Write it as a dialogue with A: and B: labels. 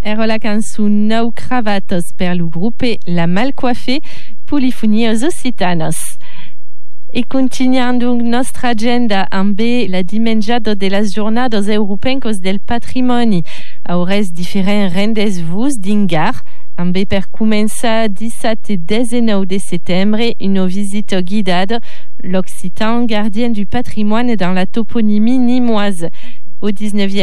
A: era la canzun Nou cravatos per lo gruppe La Malcoiffée, Polifonios Occitanos. E continuando nostra agenda amb la dimenjada de las jornadas europencos del patrimoni, aures diferents rendezvous d'ingar, amb per començar 17 et 19 de setembre une visite guidada l'Occitan gardien du patrimoine dans la toponymie nîmoise. Au 19e